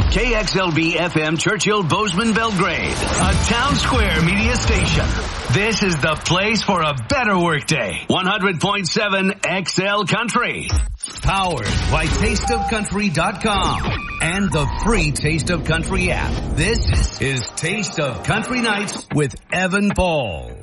KXLB FM Churchill Bozeman Belgrade, a Town Square media station. This is the place for a better workday. 100.7 XL Country. Powered by TasteOfCountry.com and the free Taste of Country app. This is Taste of Country Nights with Evan Paul.